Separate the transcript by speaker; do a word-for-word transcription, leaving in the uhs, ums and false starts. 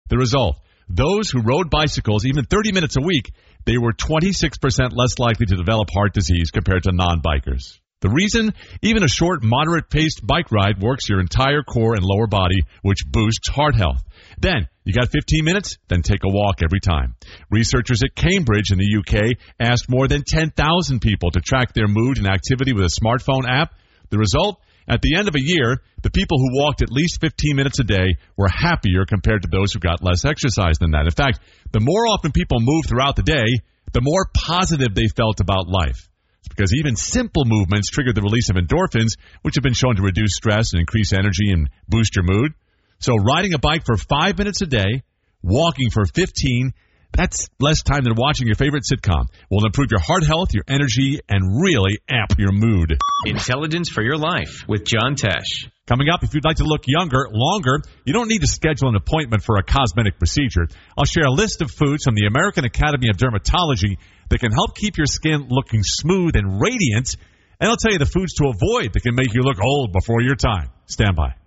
Speaker 1: The result, those who rode bicycles even thirty minutes a week, they were twenty-six percent less likely to develop heart disease compared to non-bikers. The reason? Even a short, moderate-paced bike ride works your entire core and lower body, which boosts heart health. Then, you got fifteen minutes? Then take a walk every time. Researchers at Cambridge in the U K asked more than ten thousand people to track their mood and activity with a smartphone app. The result? At the end of a year, the people who walked at least fifteen minutes a day were happier compared to those who got less exercise than that. In fact, the more often people moved throughout the day, the more positive they felt about life. It's because even simple movements trigger the release of endorphins, which have been shown to reduce stress and increase energy and boost your mood. So riding a bike for five minutes a day, walking for fifteen, that's less time than watching your favorite sitcom. Will improve your heart health, your energy, and really amp your mood.
Speaker 2: Intelligence for Your Life with John Tesh.
Speaker 1: Coming up, if you'd like to look younger, longer, you don't need to schedule an appointment for a cosmetic procedure. I'll share a list of foods from the American Academy of Dermatology that can help keep your skin looking smooth and radiant. And I'll tell you the foods to avoid that can make you look old before your time. Stand by.